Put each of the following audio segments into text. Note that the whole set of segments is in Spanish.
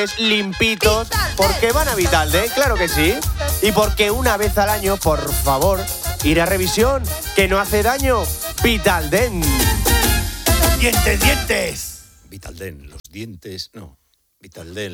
limpitos, porque van a Vitalden, claro que sí. Y porque una vez al año, por favor, ir a revisión, que no hace daño. Vitalden. ¡Dientes! Vitalden, los dientes, no. Vitalden,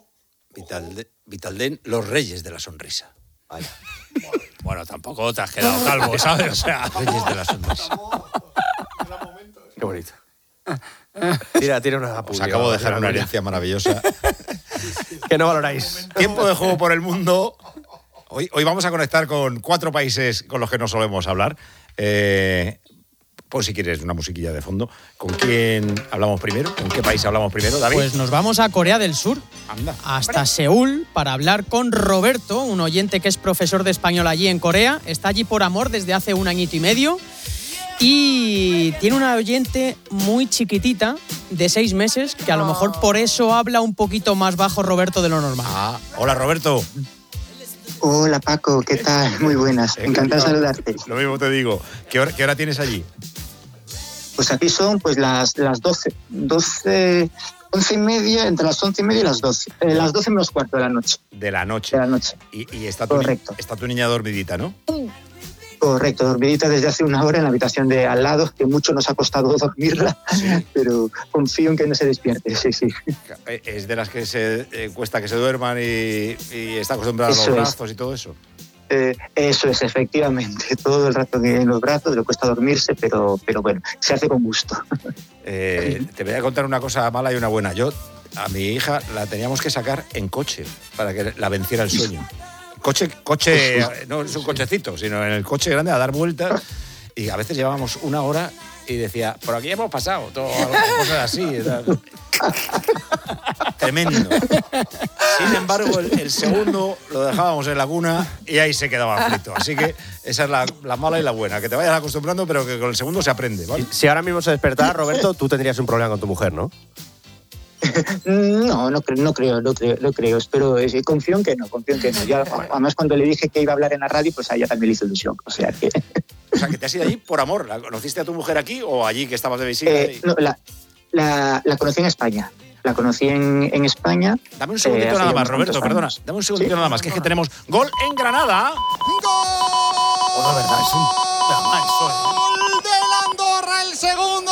los reyes de la sonrisa. Vaya. Bueno, tampoco te has quedado calvo, ¿sabes? O sea, Reyes de la sonrisa. Qué bonito. Tira una Os acabo de dejar una herencia maravillosa. Que no valoráis. Tiempo de juego por el mundo. Hoy vamos a conectar con 4 países con los que no solemos hablar. Pues si quieres una musiquilla de fondo. ¿Con quién hablamos primero? ¿Con qué país hablamos primero, David? Pues nos vamos a Corea del Sur. Anda. Hasta Seúl para hablar con Roberto, un oyente que es profesor de español allí en Corea. Está allí por amor desde hace 1 añito y medio. Y tiene una oyente muy chiquitita, de 6 meses, que a lo mejor por eso habla un poquito más bajo Roberto de lo normal. Hola, Roberto. Hola, Paco, ¿qué tal? Muy buenas, encantado de saludarte. Lo mismo te digo. ¿Qué hora tienes allí? Pues aquí son pues las 12, 11 y media, entre las 11 y media y las 12. Las 12 menos cuarto de la noche. De la noche. Y está tu niña dormidita, ¿no? Correcto, dormidita desde hace 1 hora en la habitación de al lado, que mucho nos ha costado dormirla, ¿sí? Pero confío en que no se despierte, sí. Es de las que se cuesta que se duerman y está acostumbrada a los brazos y todo eso. Eso es, efectivamente, todo el rato en los brazos, le cuesta dormirse, pero bueno, se hace con gusto. Te voy a contar una cosa mala y una buena. Yo a mi hija la teníamos que sacar en coche para que la venciera el sueño. Coche, no es un cochecito, sino en el coche grande a dar vueltas, y a veces llevábamos 1 hora y decía, por aquí hemos pasado, cosas así. Tremendo. Sin embargo, el segundo lo dejábamos en la cuna y ahí se quedaba frito. Así que esa es la mala y la buena, que te vayas acostumbrando, pero que con el segundo se aprende, ¿vale? Si ahora mismo se despertara, Roberto, tú tendrías un problema con tu mujer, ¿no? No creo. Espero, confío en que no. Yo, además, cuando le dije que iba a hablar en la radio, pues a ella también le hizo ilusión. O sea, que te has ido allí por amor. ¿La conociste a tu mujer aquí o allí que estabas de visita? No, la conocí en España. La conocí en España. Dame un segundito nada más, Roberto, perdona. Dame un segundito nada más, que es que tenemos gol en Granada. ¡Gol! La verdad, es un drama eso, ¡Gol del Andorra, el segundo!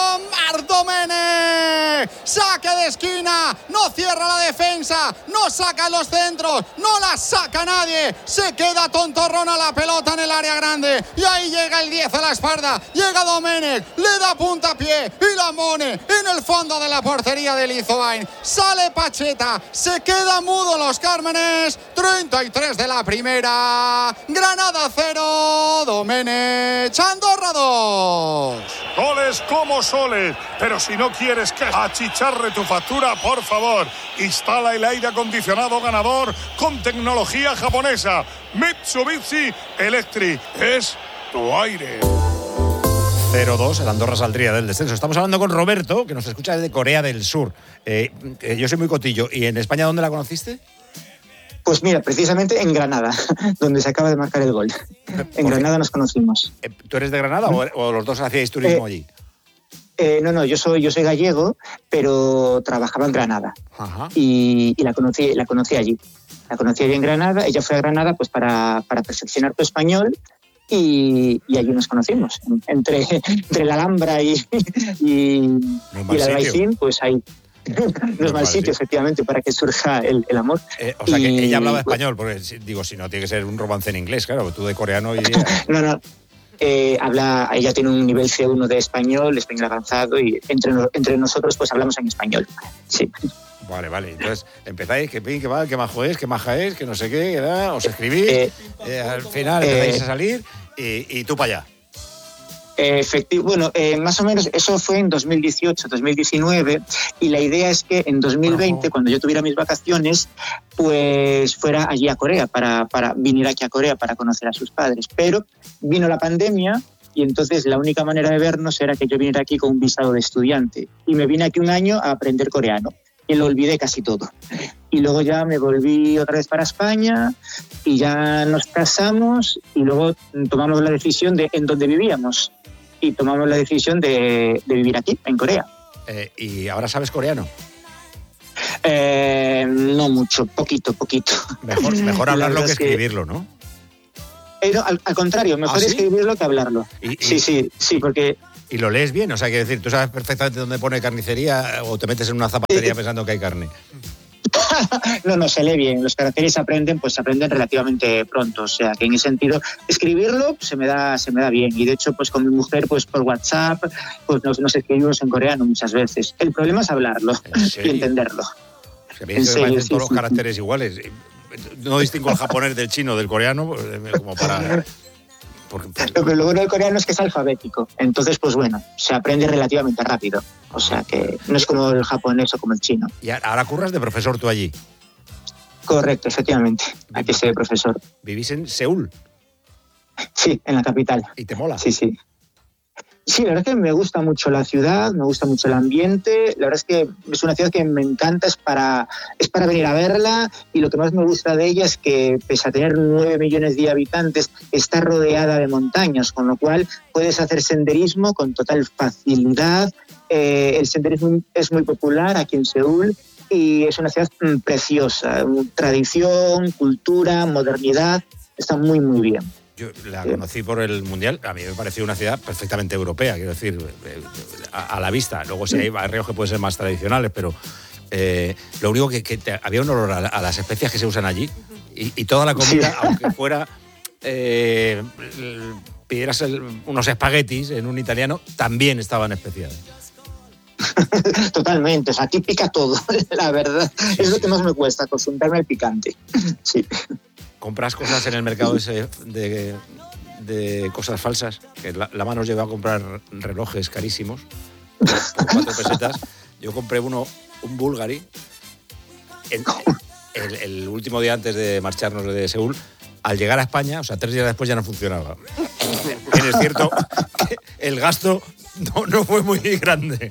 Domenech, saque de esquina, no cierra la defensa, no saca los centros, no la saca nadie, se queda tontorrona la pelota en el área grande y ahí llega el 10 a la espalda, llega Domenech, le da puntapié y la pone en el fondo de la portería de Lizoain, sale Pacheta, se queda mudo los Cármenes, 33 de la primera, Granada 0, Domenech, Andorra 2. Goles como soles, pero si no quieres que achicharre tu factura, por favor, instala el aire acondicionado ganador con tecnología japonesa. Mitsubishi Electric es tu aire. 0-2, el Andorra saldría del descenso. Estamos hablando con Roberto, que nos escucha desde Corea del Sur. Yo soy muy cotillo. ¿Y en España dónde la conociste? Pues mira, precisamente en Granada, donde se acaba de marcar el gol. En Granada nos conocimos. ¿Tú eres de Granada o los dos hacíais turismo allí? No, yo soy gallego, pero trabajaba en Granada. Ajá. Y la conocí allí. La conocí allí en Granada. Ella fue a Granada pues para perfeccionar tu español y allí nos conocimos. Entre la Alhambra y el Albaicín, pues ahí. No es mal sitio, efectivamente, para que surja el amor. O sea, que ella hablaba español, porque digo, si no, tiene que ser un romance en inglés, claro, tú de coreano y... No. Ella tiene un nivel C1 de español avanzado, y entre nosotros pues hablamos en español. Sí. Vale. Entonces, empezáis, que majo es, que maja es, que no sé qué, os escribís, al final empezáis a salir y tú para allá. Más o menos eso fue en 2018, 2019, y la idea es que en 2020, cuando yo tuviera mis vacaciones, pues fuera allí a Corea, para venir aquí a Corea para conocer a sus padres. Pero vino la pandemia y entonces la única manera de vernos era que yo viniera aquí con un visado de estudiante. Y me vine aquí 1 año a aprender coreano y lo olvidé casi todo. Y luego ya me volví otra vez para España y ya nos casamos y luego tomamos la decisión de en dónde vivíamos. Y tomamos la decisión de vivir aquí, en Corea. ¿Y ahora sabes coreano? No mucho, poquito. Mejor hablarlo que escribirlo, ¿no? No, al contrario, mejor ¿sí? escribirlo que hablarlo. Sí, porque... ¿Y lo lees bien? O sea, quiero decir, ¿tú sabes perfectamente dónde pone carnicería o te metes en una zapatería pensando que hay carne? No, se lee bien. Los caracteres se aprenden relativamente pronto. O sea, que en ese sentido, escribirlo se me da bien. Y de hecho, pues con mi mujer, pues por WhatsApp, pues nos escribimos en coreano muchas veces. El problema es hablarlo y entenderlo. Se me dice que parecen todos los caracteres iguales. No distingo el japonés del chino, del coreano, como para... Pero lo bueno del coreano es que es alfabético. Entonces, pues bueno, se aprende relativamente rápido. O sea que no es como el japonés o como el chino. ¿Y ahora curras de profesor tú allí? Correcto, efectivamente. Aquí estoy de profesor. ¿Vivís en Seúl? Sí, en la capital. ¿Y te mola? Sí. Sí, la verdad es que me gusta mucho la ciudad, me gusta mucho el ambiente. La verdad es que es una ciudad que me encanta, es para venir a verla, y lo que más me gusta de ella es que, pese a tener 9 millones de habitantes, está rodeada de montañas, con lo cual puedes hacer senderismo con total facilidad. El senderismo es muy popular aquí en Seúl y es una ciudad preciosa. Tradición, cultura, modernidad, está muy, muy bien. Yo la conocí por el Mundial, a mí me pareció una ciudad perfectamente europea, quiero decir, a la vista. Luego sí hay barrios que pueden ser más tradicionales, pero lo único que había un olor a las especias que se usan allí, y toda la comida, aunque fuera, pidieras unos espaguetis en un italiano, también estaban especiados. Totalmente, o sea, aquí pica todo, la verdad. Es lo que más me cuesta, acostumbrarme al picante. Sí. ¿Compras cosas en el mercado ese de cosas falsas? Que la mano nos lleva a comprar relojes carísimos por 4 pesetas. Yo compré un Bulgari el último día antes de marcharnos de Seúl. Al llegar a España, o sea, 3 días después ya no funcionaba. Bien, es cierto que el gasto no fue muy grande.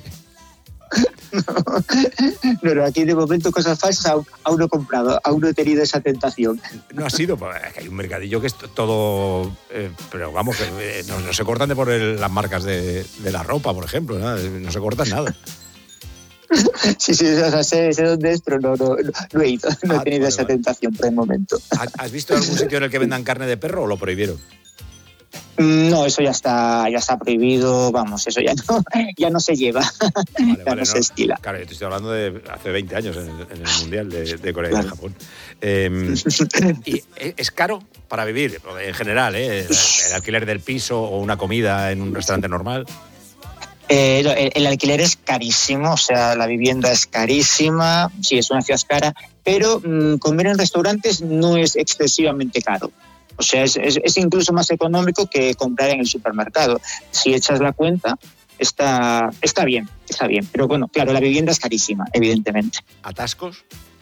No, aquí de momento cosas falsas aún no he comprado, aún no he tenido esa tentación. No ha sido, es que hay un mercadillo que es todo, pero vamos, que no se cortan de poner las marcas de la ropa, por ejemplo, no se cortan nada. Sí, o sea, sé dónde es, pero no he ido, no he tenido esa tentación por el momento. ¿Has visto algún sitio en el que vendan carne de perro o lo prohibieron? No, eso ya está prohibido, vamos, eso ya no se lleva, vale, no se estila. Claro, yo te estoy hablando de hace 20 años en el Mundial de Corea y de Japón. ¿Y es caro para vivir, en general, el alquiler del piso o una comida en un restaurante normal? El alquiler es carísimo, o sea, la vivienda es carísima, sí, es una ciudad cara, pero comer en restaurantes no es excesivamente caro. O sea, es incluso más económico que comprar en el supermercado. Si echas la cuenta, está bien. Pero bueno, claro, la vivienda es carísima, evidentemente. ¿Atascos?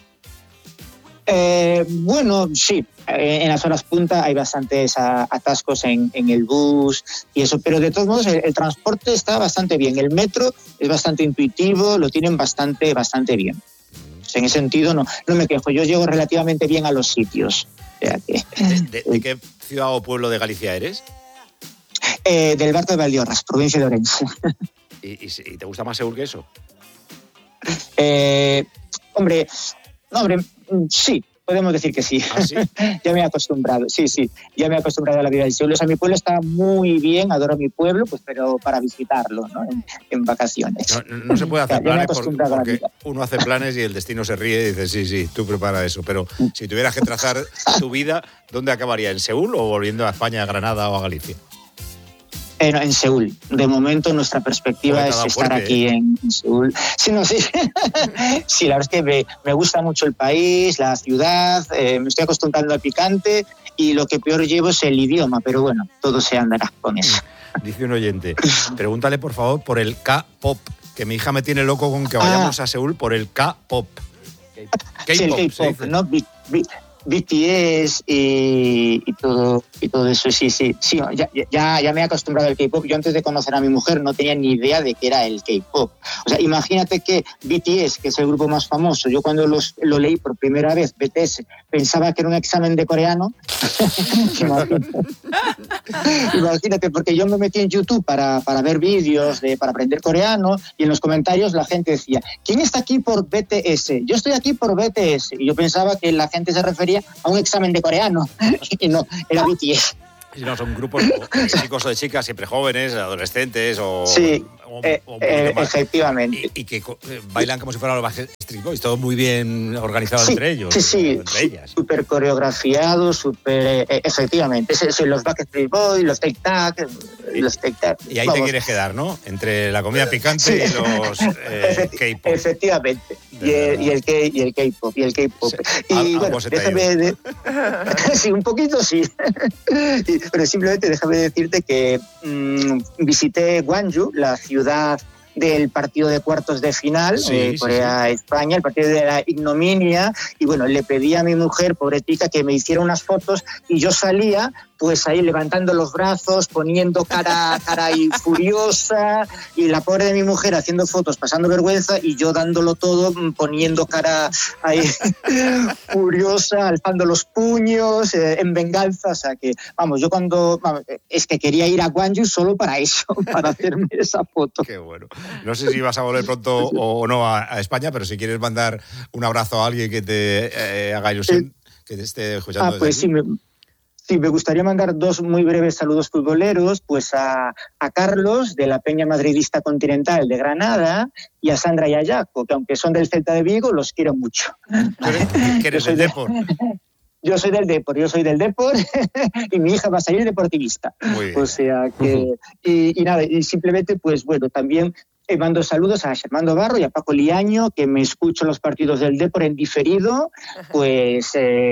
Bueno, sí. En las horas punta hay bastantes atascos en el bus y eso, pero de todos modos el transporte está bastante bien. El metro es bastante intuitivo, lo tienen bastante bien. O sea, en ese sentido no me quejo. Yo llego relativamente bien a los sitios. O sea que, ¿De qué ciudad o pueblo de Galicia eres? Del Barco de Valdeorras, provincia de Orense. ¿Y te gusta más Seúl que eso? Hombre, sí. Podemos decir que sí. ¿Ah, sí? Ya me he acostumbrado, sí. Ya me he acostumbrado a la vida del Seúl. O sea, mi pueblo está muy bien, adoro mi pueblo, pues pero para visitarlo, ¿no? En vacaciones. No se puede hacer planes porque a uno hace planes y el destino se ríe y dice, sí, tú prepara eso. Pero si tuvieras que trazar tu vida, ¿dónde acabaría? ¿En Seúl o volviendo a España, a Granada o a Galicia? En Seúl. De momento nuestra perspectiva es estar aquí en Seúl. Sí, sí, la verdad es que me gusta mucho el país, la ciudad, me estoy acostumbrando al picante y lo que peor llevo es el idioma, pero bueno, todo se andará con eso. Dice un oyente, pregúntale por favor por el K-pop, que mi hija me tiene loco con que vayamos a Seúl por el K-pop. Sí, el K-pop, ¿no? BTS y todo eso, sí, ya me he acostumbrado al K-pop. Yo antes de conocer a mi mujer no tenía ni idea de qué era el K-pop. O sea, imagínate que BTS, que es el grupo más famoso, yo cuando lo leí por primera vez, BTS, pensaba que era un examen de coreano. Imagínate, porque yo me metí en YouTube para ver vídeos, para aprender coreano, y en los comentarios la gente decía, ¿quién está aquí por BTS? Yo estoy aquí por BTS. Y yo pensaba que la gente se refería a un examen de coreano, y no, era BTS. Si no, son grupos de chicos o de chicas siempre jóvenes, adolescentes o... Sí, o más, efectivamente. Y que bailan como si fueran los Backstreet Boys, todo muy bien organizado entre ellos. Sí, entre ellas. Súper coreografiado, súper... efectivamente, los Backstreet Boys, los Take-Tac, los Take-Tac. Y ahí te quieres quedar, ¿no? Entre la comida picante y los K-pop. Efectivamente. Y el K-pop. Sí. Y bueno, déjame... sí, un poquito sí. Pero simplemente déjame decirte que visité Gwangju, la ciudad del partido de cuartos de final, Corea-España, el partido de la ignominia, y bueno, le pedí a mi mujer, pobretica, que me hiciera unas fotos, y yo salía pues ahí levantando los brazos, poniendo cara ahí furiosa, y la pobre de mi mujer haciendo fotos, pasando vergüenza, y yo dándolo todo, poniendo cara ahí furiosa, alzando los puños, en venganza. O sea que, es que quería ir a Gwangju solo para eso, para hacerme esa foto. Qué bueno. No sé si vas a volver pronto o no a España, pero si quieres mandar un abrazo a alguien que te haga ilusión, que te esté escuchando. Pues sí, me gustaría mandar 2 muy breves saludos futboleros, pues a Carlos, de la Peña Madridista Continental de Granada, y a Sandra y a Jaco, que aunque son del Celta de Vigo, los quiero mucho. ¿Qué eres del Depor? Yo soy del Depor y mi hija va a salir deportivista. Muy bien. O sea que... Y nada, y simplemente, pues bueno, también... mando saludos a Germán Barro y a Paco Liaño, que me escucho los partidos del Depor en diferido, pues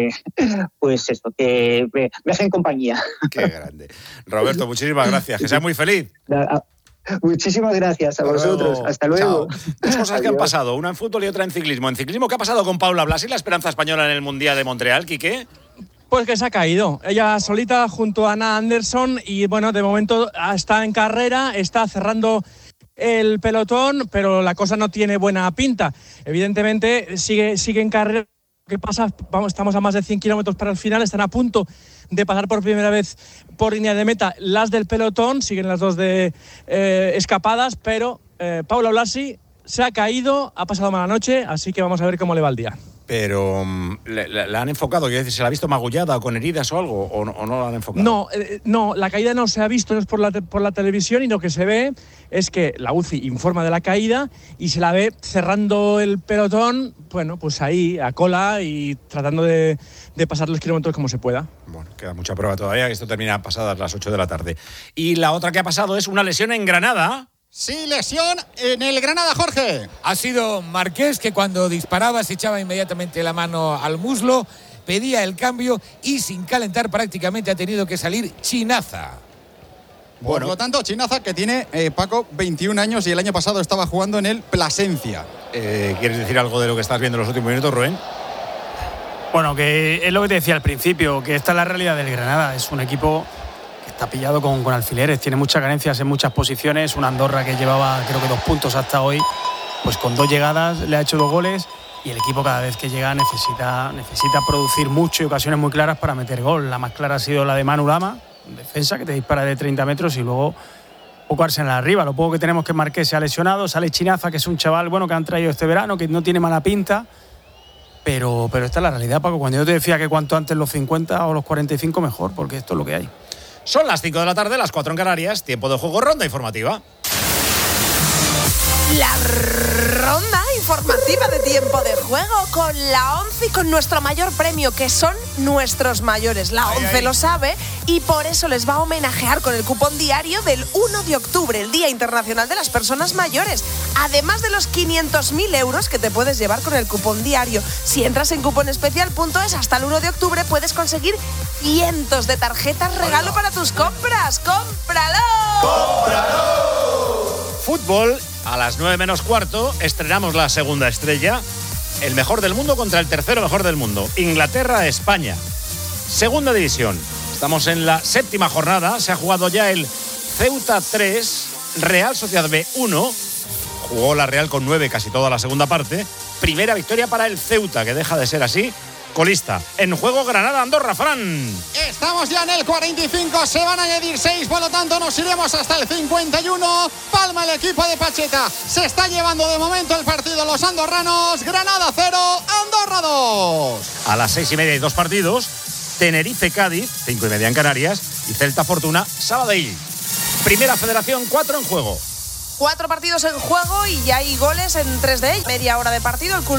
eso, que me hacen compañía. Qué grande. Roberto, muchísimas gracias, que seas muy feliz. Muchísimas gracias a vosotros. Hasta luego. Chao. 2 cosas que han pasado, una en fútbol y otra en ciclismo. En ciclismo, ¿qué ha pasado con Paula Blasi, la esperanza española en el Mundial de Montreal, Quique? Pues que se ha caído. Ella solita junto a Ana Anderson y bueno, de momento está en carrera, está cerrando el pelotón, pero la cosa no tiene buena pinta. Evidentemente sigue en carrera. ¿Qué pasa? Estamos a más de 100 kilómetros para el final, están a punto de pasar por primera vez por línea de meta las del pelotón, siguen las 2 de escapadas, pero Paula Blasi se ha caído, ha pasado mala noche, así que vamos a ver cómo le va el día. Pero ¿la han enfocado? Quiero decir, ¿se la ha visto magullada o con heridas o algo? ¿O no la han enfocado? No, la caída no se ha visto, no es por la televisión, y lo que se ve es que la UCI informa de la caída y se la ve cerrando el pelotón, bueno, pues ahí, a cola y tratando de pasar los kilómetros como se pueda. Bueno, queda mucha prueba todavía, que esto termina pasadas las 8 de la tarde. Y la otra que ha pasado es una lesión en Granada. Sí, lesión en el Granada, Jorge. Ha sido Marqués, que cuando disparaba se echaba inmediatamente la mano al muslo, pedía el cambio y sin calentar prácticamente ha tenido que salir Chinaza. Por lo tanto, Chinaza, que tiene, Paco, 21 años y el año pasado estaba jugando en el Plasencia. ¿Quieres decir algo de lo que estás viendo en los últimos minutos, Rubén? Bueno, que es lo que te decía al principio, que esta es la realidad del Granada. Es un equipo que está pillado con alfileres, tiene muchas carencias en muchas posiciones. Una Andorra que llevaba creo que 2 puntos hasta hoy, pues con 2 llegadas le ha hecho 2 goles, y el equipo cada vez que llega necesita producir mucho y ocasiones muy claras para meter gol. La más clara ha sido la de Manu Lama, defensa que te dispara de 30 metros, y luego poco Arsenal arriba. Lo poco que tenemos que Marqués se ha lesionado, sale Chinaza, que es un chaval bueno que han traído este verano, que no tiene mala pinta, pero esta es la realidad, Paco. Cuando yo te decía que cuanto antes los 50 o los 45 mejor, porque esto es lo que hay. Son las 5 de la tarde, las 4 en Canarias, tiempo de juego, ronda informativa. La ronda informativa de tiempo de juego con la ONCE y con nuestro mayor premio, que son nuestros mayores. La ONCE lo sabe y por eso les va a homenajear con el cupón diario del 1 de octubre, el Día Internacional de las Personas Mayores. Además de los 500.000 euros que te puedes llevar con el cupón diario. Si entras en cuponespecial.es hasta el 1 de octubre puedes conseguir cientos de tarjetas regalo para tus compras. ¡Cómpralo! ¡Cómpralo! Fútbol, a las 9 menos cuarto, estrenamos la segunda estrella. el mejor del mundo contra el tercero mejor del mundo. Inglaterra-España. Segunda división. Estamos en la 7ª jornada. Se ha jugado ya el Ceuta 3, Real Sociedad B 1. Jugó la Real con 9 casi toda la segunda parte. Primera victoria para el Ceuta, que deja de ser así colista. En juego Granada-Andorra, Fran. Estamos ya en el 45, se van a añadir 6, por lo tanto nos iremos hasta el 51. Palma el equipo de Pacheta. Se está llevando de momento el partido los andorranos. Granada 0, Andorra 2. A las 6:30 hay 2 partidos. Tenerife-Cádiz, 5:30 en Canarias. Y Celta-Fortuna, Sabadell. Primera Federación, 4 en juego. 4 partidos en juego y ya hay goles en 3 de ellos. Media hora de partido. El